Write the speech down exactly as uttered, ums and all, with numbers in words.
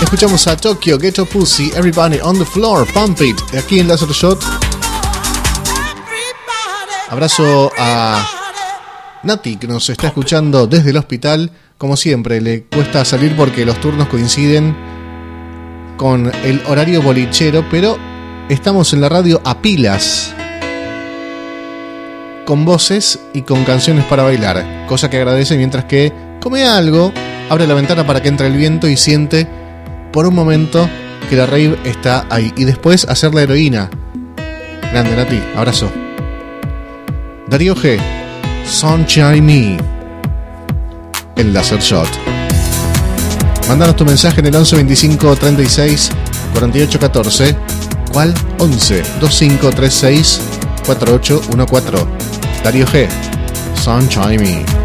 Escuchamos a Tokyo, Ghetto Pussy, Everybody on the Floor, Pump It, aquí en Laser Shot. Abrazo a Nati, que nos está escuchando desde el hospital. Como siempre, le cuesta salir porque los turnos coinciden con el horario bolichero, pero estamos en la radio a pilas, con voces y con canciones para bailar, cosa que agradece mientras que come algo, abre la ventana para que entre el viento y siente por un momento que la rave está ahí, y después hacer la heroína. Grande, Nati, abrazo. Darío G, Sunshine Me, en Laser Shot. Mándanos tu mensaje en el once veinticinco treinta y seis cuarenta y ocho catorce. ¿Cuál? once veinticinco treinta y seis cuarenta y ocho catorce. Darío G, Sunshine Me.